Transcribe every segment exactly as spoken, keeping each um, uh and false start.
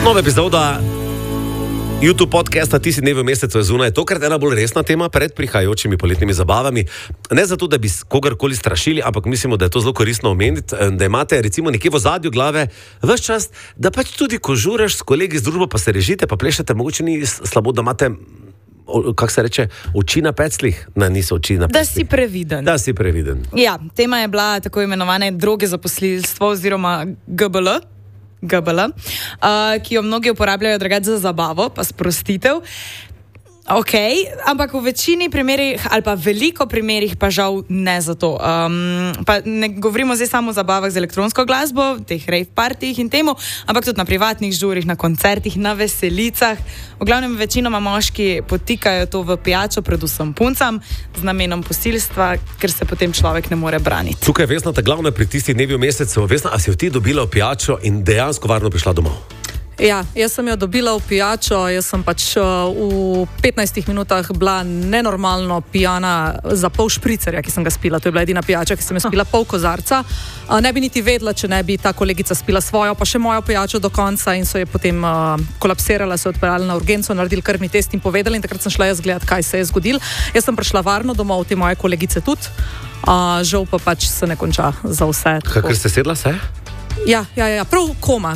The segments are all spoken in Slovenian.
Nova epizoda YouTube podcasta Ti si dnevi v mesecu je zunaj. Tokrat ena bolj resna tema pred prihajajočimi poletnimi zabavami. Ne zato, da bi kogarkoli strašili, ampak mislimo, da je to zelo koristno omeniti, da imate recimo nekje v ozadju glave ves čas, da pač tudi ko žureš s kolegi z družbo, pa se režite, pa plešete, mogoče ni slabo, da imate, kako se reče, oči na pecljih? Ne, niso oči na pecljih. Da si previden. Da si previden. Ja, tema je bila tako imenovane droge za posilstvo oziroma G B L. G B L, uh, ki jo mnogi uporabljajo drugače za zabavo, pa sprostitev. Ok, ampak v večini primerih, ali pa veliko primerih, pa žal ne za to. Um, pa ne govorimo zdaj samo o zabavah z elektronsko glasbo, teh rave partijih in temu, ampak tudi na privatnih žurih, na koncertih, na veselicah. V glavnem večinoma moški potikajo to v pijačo, predvsem puncam, z namenom posilstva, ker se potem človek ne more braniti. Tukaj je Vesna ta glavna pri tistih dnevi v mesecu. Vesna, a si jo ti dobila v pijačo in dejansko varno prišla domov? Ja, jaz sem jo dobila v pijačo, jaz sem pač uh, v petnajstih minutah bila nenormalno pijana za pol špricerja, ki sem ga spila. To je bila edina pijača, ki sem jo spila pol kozarca. Uh, ne bi niti vedela, če ne bi ta kolegica spila svojo, pa še mojo pijačo do konca in so je potem uh, kolapsirala, se odpeljala na urgenco, naredili krvni test in povedali in takrat sem šla jaz gledat, kaj se je zgodilo. Jaz sem prišla varno domov, te moje kolegice tudi. Uh, žal pa pač se ne konča za vse. Kakor ste sedla se? Ja, ja, ja, prav koma.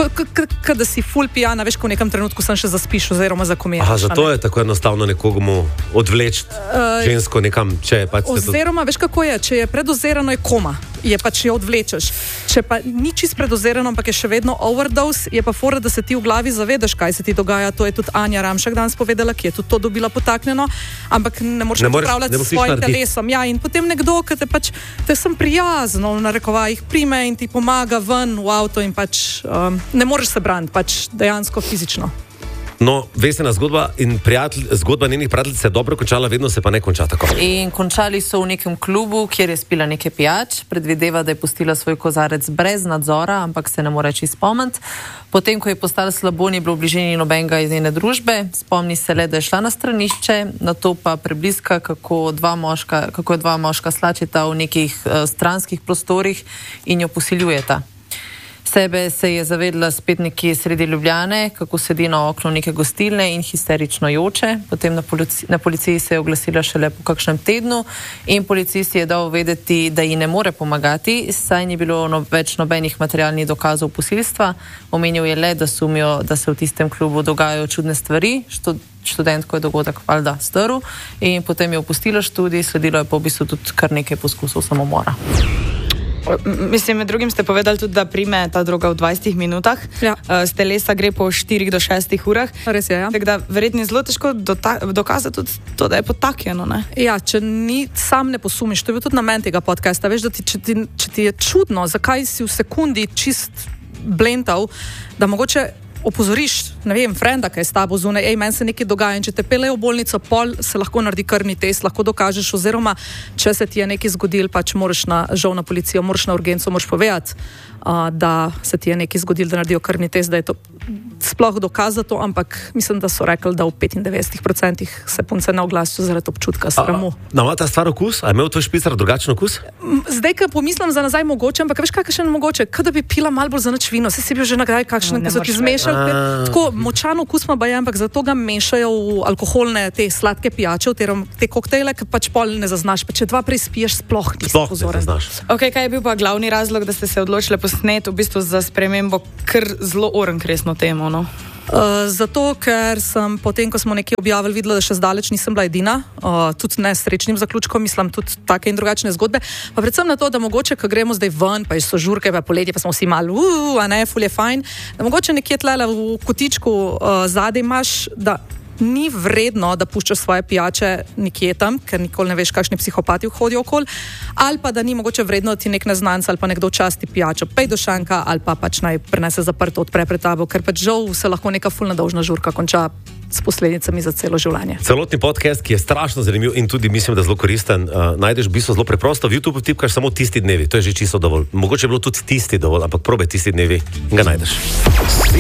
Kada si ful pijana, veš, ko v nekem trenutku sem še zaspiš oziroma zakomiraš. Aha, zato je tako enostavno nekomu odvleči uh, žensko nekam, če pač se to... Oziroma, veš kako je, če je predozirano, je koma, je pač jo odvlečeš. Če pa ni čist predozirano, ampak je še vedno overdose, je pa fora, da se ti v glavi zavedaš, kaj se ti dogaja. To je tudi Anja Ramšak danes povedala, ki je tudi to dobila potaknjeno, ampak ne moreš upravljati s svojim telesom. Ja, in potem nekdo, ki te pač, te sem prijazno, v narekovajih, prime in ti pomaga ven v avto in pač... Um, ne moreš se braniti, pač dejansko fizično. No, Vesna zgodba in prijatelj, zgodba njenih prijateljic se je dobro končala, vedno se pa ne konča tako. In končali so v nekem klubu, kjer je spila nekaj pijač, predvideva, da je pustila svoj kozarec brez nadzora, ampak se ne more čisto spomniti. Potem, ko je postala slabo, ni bilo v bližini nobenega iz njene družbe, spomni se le, da je šla na stranišče, nato pa prebliska, kako, dva moška, kako je dva moška slačita v nekih uh, stranskih prostorih in jo posiljujeta. Sebe se je zavedla spet nekje sredi Ljubljane, kako sedi na oknu neke gostilne in histerično joče. Potem na, polici, na policiji se je oglasila šele po kakšnem tednu in policist je dal vedeti, da ji ne more pomagati, saj ni bilo no, več nobenih materialnih dokazov posilstva. Omenil je le, da sumijo, da se v tistem klubu dogajajo čudne stvari. Štud, študentko je dogodek valjda strl in potem je opustila študij, sledilo je po v bistvu tudi kar nekaj poskusov samomora. Mislim, med drugim ste povedali tudi, da prime ta droga v dvajsetih minutah. Ja. Uh, z telesa gre po štirih do šestih urah. Res je, ja. Tako da verjetno je zelo težko dokazati tudi to, da je potakjeno, ne? Ja, če ni, sam ne posumiš. To je bil tudi namen tega podcasta. Veš, da ti, če, ti, če ti je čudno, zakaj si v sekundi čist blentav, da mogoče opozoriš, ne vem, frenda, kaj je s tabo zunaj, ej, meni se nekaj dogaja in če te pelejo v bolnico, pol se lahko naredi krvni test, lahko dokažeš, oziroma če se ti je nekaj zgodil, pač moraš na, žal na policijo, moraš na urgenco, moraš povedati, uh, da se ti je nekaj zgodil, da naredijo krvni test, da je to sploh dokaz za to, ampak mislim, da so rekli, da v petindevetdesetih procentih se punce ne oglasijo zaradi občutka sramu. Da ima ta stvar okus? A je imel tvoj špicar drugačen okus? Zdaj, ko pomislim za nazaj mogoče, ampak veš, kakšen je mogoče, kada bi pila malo bolj za nič vino, se si bil že nagraj kakšen, no, ki so ti zmešali. Tako močan okus ima baje, ampak zato ga mešajo v alkoholne, te sladke pijače, te koktejle, ki pač pol ne zaznaš, pa če dva prej spiješ, sploh nisi pozoren. Ok, kaj je bil pa glavni razlog, da ste se odločili posneti v bistvu za spremembo kar zelo orenkresno temo, no? Uh, zato, ker sem potem, ko smo nekaj objavili, videla, da še zdaleč nisem bila edina, uh, tudi ne s srečnim zaključkom, mislim, tudi take in drugačne zgodbe, pa predvsem na to, da mogoče, ko gremo zdaj ven, pa so žurke, pa poletje, pa smo vsi malo, uh, a ne, ful je fajn, da mogoče nekje tlele v kotičku uh, zadaj imaš, da ni vredno, da puščaš svoje pijače nekje tam, ker nikoli ne veš, kakšni psihopati hodijo okoli, ali pa da ni mogoče vredno, da ti nek neznanec ali pa nekdo časti pijačo, pej do šanka ali pa pač naj prenese zaprto, odpre pred tabo, ker pač žal se lahko neka fulna dolžna žurka konča s posledicami za celo življenje. Celotni podcast, ki je strašno zanimiv in tudi mislim, da zelo koristen, uh, najdeš v bistvu zelo preprosto. V YouTube tipkaš samo tisti dnevi, to je že čisto dovolj. Mogoče je bilo tudi tisti dovolj, ampak probaj tisti dnevi in ga najdeš.